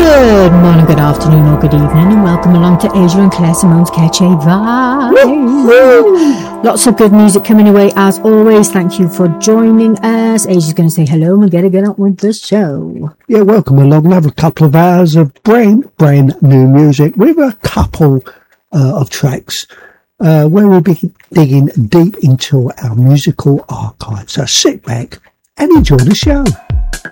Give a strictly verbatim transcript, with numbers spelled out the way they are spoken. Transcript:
Good morning, good afternoon, or good evening, and welcome along to Asia and Claire Simone's Catchy Vibe. Lots of good music coming away as always. Thank you for joining us. Asia's going to say hello and get to get on with the show. Yeah, welcome along. Another couple of hours of brand, brand new music with a couple uh, of tracks uh, where we'll be digging deep into our musical archive. So sit back and enjoy the show.